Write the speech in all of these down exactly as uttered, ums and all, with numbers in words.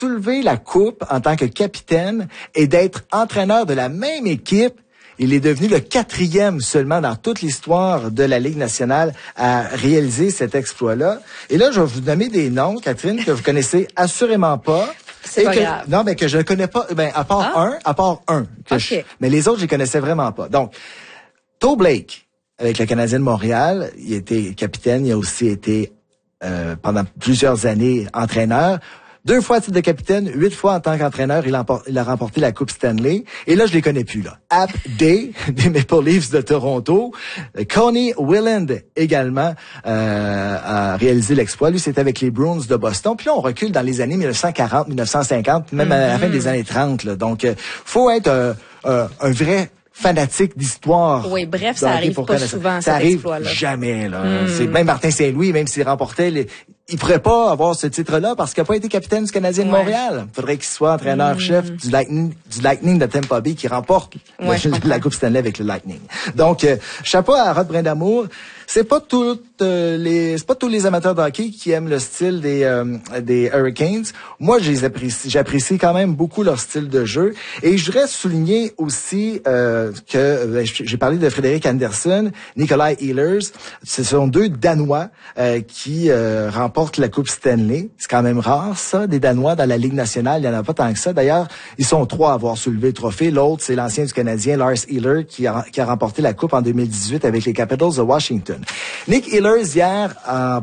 soulever la coupe en tant que capitaine et d'être entraîneur de la même équipe. Il est devenu le quatrième seulement dans toute l'histoire de la Ligue nationale à réaliser cet exploit-là. Et là, je vais vous nommer des noms, Catherine, que vous connaissez assurément pas. C'est pas que, grave. Non, mais que je ne connais pas, ben, à part ah? un, à part un. Que okay. je, mais les autres, je les connaissais vraiment pas. Donc, Toe Blake, avec le Canadien de Montréal, il était capitaine, il a aussi été, euh, pendant plusieurs années, entraîneur. Deux fois titre de capitaine, huit fois en tant qu'entraîneur, il a, il a remporté la Coupe Stanley. Et là, je les connais plus, là. Ap Day, des Maple Leafs de Toronto. Connie Willand, également, euh, a réalisé l'exploit. Lui, c'était avec les Bruins de Boston. Puis là, on recule dans les années mille neuf cent quarante, mille neuf cent cinquante, même mm-hmm. à la fin des années trente, là. Donc, euh, faut être euh, euh, un vrai fanatique d'histoire. Oui, bref, ça arrive pas souvent, ça cet arrive exploit-là. Jamais, là. Mm. C'est même Martin Saint-Louis, même s'il remportait les, il pourrait pas avoir ce titre-là parce qu'il n'a pas été capitaine du Canadien de ouais. Montréal. Il faudrait qu'il soit entraîneur-chef mm. du Lightning, du Lightning de Tampa Bay qui remporte ouais, le, la Coupe Stanley avec le Lightning. Donc, euh, chapeau à Rod Brindamour. C'est pas toutes euh, les, c'est pas tous les amateurs de hockey qui aiment le style des euh, des Hurricanes. Moi, j'apprécie, j'apprécie quand même beaucoup leur style de jeu. Et je voudrais souligner aussi euh, que euh, j'ai parlé de Frédéric Andersen, Nikolai Ehlers. Ce sont deux Danois euh, qui euh, remportent la Coupe Stanley. C'est quand même rare, ça, des Danois dans la Ligue nationale. Il y en a pas tant que ça. D'ailleurs, ils sont trois à avoir soulevé le trophée. L'autre, c'est l'ancien du Canadien, Lars Eller, qui a, qui a remporté la Coupe en deux mille dix-huit avec les Capitals de Washington. Nick Ehlers, hier, en,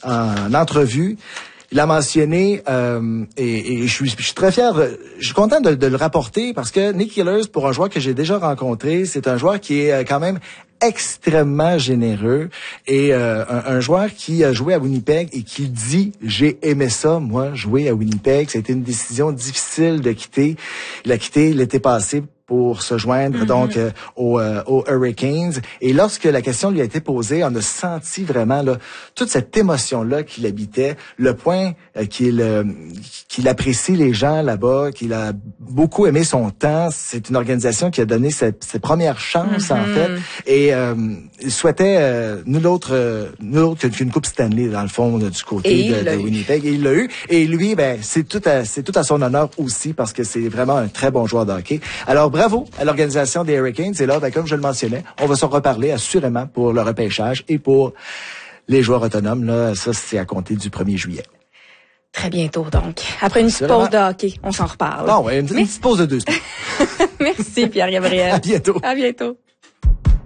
en entrevue, il a mentionné, euh, et, et je, suis, je suis très fier, je suis content de, de le rapporter parce que Nick Ehlers, pour un joueur que j'ai déjà rencontré, c'est un joueur qui est quand même extrêmement généreux et euh, un, un joueur qui a joué à Winnipeg et qui dit « J'ai aimé ça, moi, jouer à Winnipeg. Ça a été une décision difficile de quitter. » Il a quitté l'été passé pour se joindre mm-hmm. donc euh, aux, euh, aux Hurricanes. Et lorsque la question lui a été posée, on a senti vraiment là toute cette émotion-là qu'il habitait, le point euh, qu'il euh, qu'il apprécie les gens là-bas, qu'il a beaucoup aimé son temps. C'est une organisation qui a donné ses, ses premières chances mm-hmm. en fait. Et euh, il souhaitait euh, nul autre euh, nul autre qu'une Coupe Stanley dans le fond là, du côté de, de Winnipeg. Et il l'a eu. Et lui, ben c'est tout à c'est tout à son honneur aussi parce que c'est vraiment un très bon joueur de hockey. Alors bravo à l'organisation des Hurricanes. Et là, ben, comme je le mentionnais, on va s'en reparler assurément pour le repêchage et pour les joueurs autonomes. Là, ça, c'est à compter du premier juillet. Très bientôt, donc. Après une petite pause de hockey, on s'en reparle. Bon, ouais, une, une petite pause de deux semaines. Merci, Pierre-Gabriel. À bientôt. À bientôt.